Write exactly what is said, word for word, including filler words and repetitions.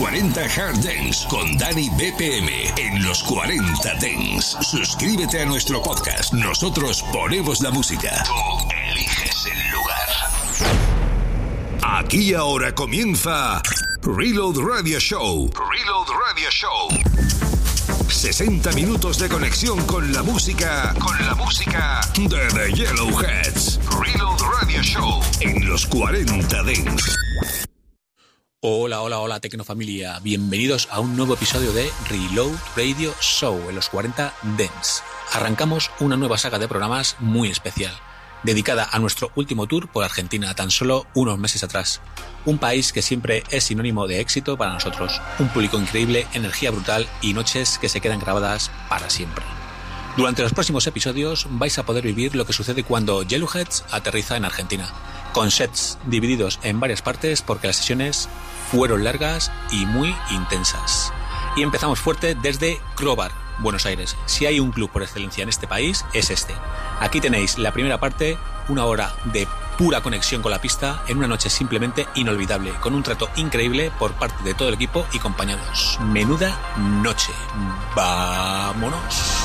cuarenta Hard Dance con Dani B P M en los cuarenta Dance. Suscríbete a nuestro podcast. Nosotros ponemos la música. Tú eliges el lugar. Aquí ahora comienza Reload Radio Show. Reload Radio Show. sesenta minutos de conexión con la música, con la música de The Yellowheads. Reload Radio Show en los cuarenta Dance. Hola, hola, hola, Tecnofamilia. Bienvenidos a un nuevo episodio de Reload Radio Show en los cuarenta Dance. Arrancamos una nueva saga de programas muy especial, dedicada a nuestro último tour por Argentina tan solo unos meses atrás. Un país que siempre es sinónimo de éxito para nosotros, un público increíble, energía brutal y noches que se quedan grabadas para siempre. Durante los próximos episodios vais a poder vivir lo que sucede cuando Yellowheads aterriza en Argentina, con sets divididos en varias partes porque las sesiones fueron largas y muy intensas. Y empezamos fuerte desde Crowbar, Buenos Aires. Si hay un club por excelencia en este país, es este. Aquí tenéis la primera parte, una hora de pura conexión con la pista en una noche simplemente inolvidable, con un trato increíble por parte de todo el equipo y compañeros. Menuda noche. ¡Vámonos!